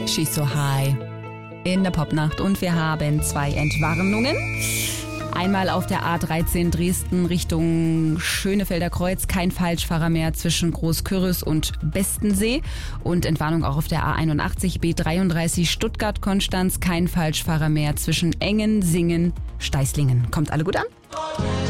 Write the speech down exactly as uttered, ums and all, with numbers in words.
She's So High in der Popnacht. Und wir haben zwei Entwarnungen. Einmal auf der A dreizehn Dresden Richtung Schönefelder Kreuz, kein Falschfahrer mehr zwischen Großküris und Bestensee. Und Entwarnung auch auf der A einundachtzig B dreiunddreißig Stuttgart-Konstanz, kein Falschfahrer mehr zwischen Engen, Singen, Steißlingen. Kommt alle gut an?